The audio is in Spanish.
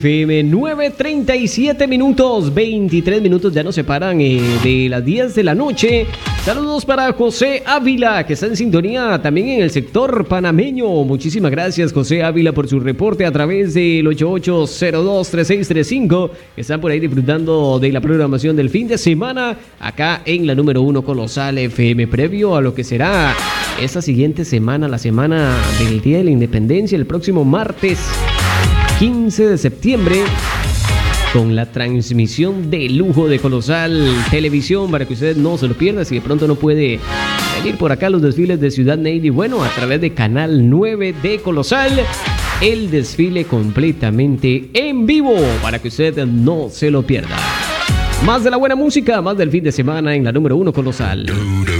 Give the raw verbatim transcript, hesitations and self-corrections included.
F M nueve treinta y siete minutos, veintitrés minutos ya nos separan eh, de las diez de la noche. Saludos para José Ávila, que está en sintonía también en el sector panameño. Muchísimas gracias, José Ávila, por su reporte a través del ocho ocho cero dos tres seis tres cinco. Están por ahí disfrutando de la programación del fin de semana, acá en la número uno Colosal F M, previo a lo que será esta siguiente semana, la semana del Día de la Independencia, el próximo martes quince de septiembre, con la transmisión de lujo de Colosal Televisión, para que usted no se lo pierda. Si de pronto no puede venir por acá a los desfiles de Ciudad Navy, bueno, a través de Canal nueve de Colosal, el desfile completamente en vivo, para que usted no se lo pierda. Más de la buena música, más del fin de semana en la número uno Colosal.